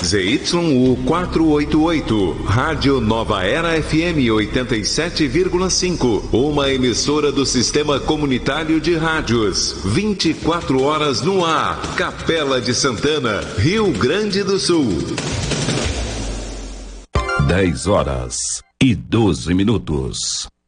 ZYU 488, Rádio Nova Era FM 87,5, uma emissora do Sistema Comunitário de Rádios, 24 horas no ar, Capela de Santana, Rio Grande do Sul. 10 horas e 12 minutos.